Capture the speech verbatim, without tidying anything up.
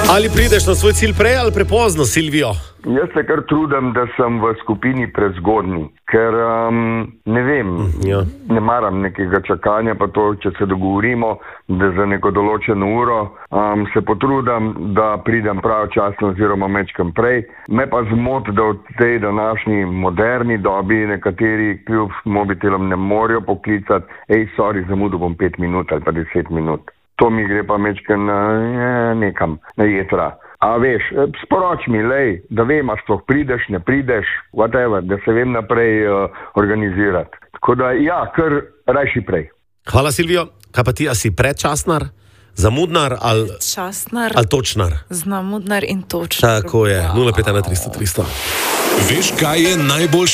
Ali prideš na svoj cilj prej ali prepozno, Silvijo? Jaz se kar trudim, da sem v skupini prezgodnji, ker um, ne vem, ja. ne maram nekega čakanja, pa to, če se dogovorimo, da za neko določeno uro um, se potrudim, da pridem pravočasno oziroma mečkam prej. Me pa zmot, da v tej današnji moderni dobi nekateri kljub mobitelom ne morejo poklicati, ej, sorry, zamudil bom pet minut ali pa deset minut. To mi gre pa mečkam na, nekam, na jetra. A veš, sporoč mi, lej, da vem, a sploh prideš, ne prideš, whatever, da se vem naprej uh, organizirati. Tako da, ja, kar rajši prej. Hvala, Silvijo. Kaj pa ti, a si predčasnar, zamudnar ali, ali točnar? Zamudnar in točnar. Tako je, nula pet ena tristo tristo. Veš, kaj je najboljše?